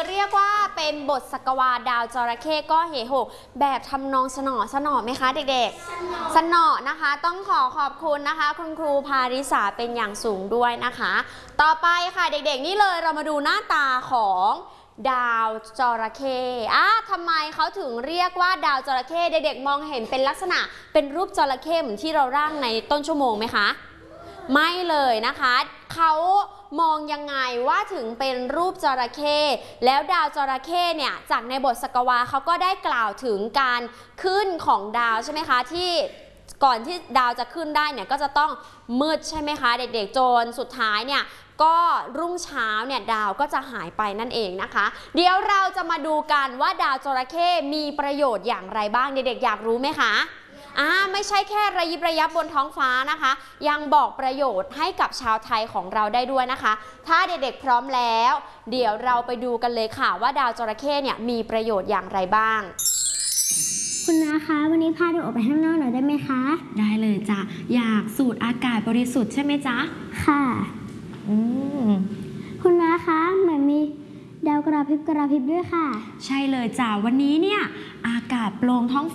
เรียกว่าเป็นบทสกวาดาวจระเข้ก็เหหกแบบทำนองสนอไหมคะเด็กๆสนอนะคะต้องขอบคุณนะคะคุณครูภาริสาเป็นอย่างสูงด้วยนะคะต่อไปค่ะเด็กๆนี่เลยเรามาดูหน้าตาของดาวจระเข้ทำไมเขาถึงเรียกว่าดาวจระเข้เด็กๆมองเห็นเป็นลักษณะเป็นรูปจระเข้เหมือนที่เราร่างในต้นชั่วโมงไหมคะไม่เลยนะคะเขามองยังไงว่าถึงเป็นรูปจระเข้แล้วดาวจระเข้เนี่ยจากในบทสกวาเขาก็ได้กล่าวถึงการขึ้นของดาวใช่ไหมคะที่ก่อนที่ดาวจะขึ้นได้เนี่ยก็จะต้องมืดใช่ไหมคะเด็กๆจนสุดท้ายเนี่ยก็รุ่งเช้าเนี่ยดาวก็จะหายไปนั่นเองนะคะเดี๋ยวเราจะมาดูกันว่าดาวจระเข้มีประโยชน์อย่างไรบ้างเด็กๆอยากรู้ไหมคะไม่ใช่แค่ระยิบระยับบนท้องฟ้านะคะยังบอกประโยชน์ให้กับชาวไทยของเราได้ด้วยนะคะถ้าเด็กๆพร้อมแล้วเดี๋ยวเราไปดูกันเลยค่ะว่าดาวจระเข้เนี่ยมีประโยชน์อย่างไรบ้างคุณนะคะวันนี้พาเด็กออกไปข้างนอกหน่อยได้ไหมคะได้เลยจ้ะอยากสูดอากาศบริสุทธิ์ใช่ไหมจ๊ะค่ะคุณนะคะเหมือนมีดาวกระพริบด้วยค่ะใช่เลยจ้ะวันนี้เนี่ยอากาศโปร่งท้อง